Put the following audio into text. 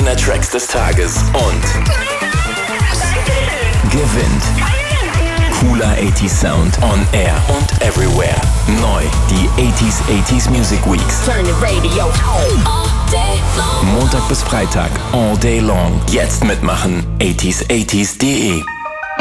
neue Tracks des Tages und gewinnt cooler 80s Sound on air und everywhere. Neu die 80s Music Weeks. Turn the radio all day long. Montag bis Freitag, all day long. Jetzt mitmachen, 80s80s.de.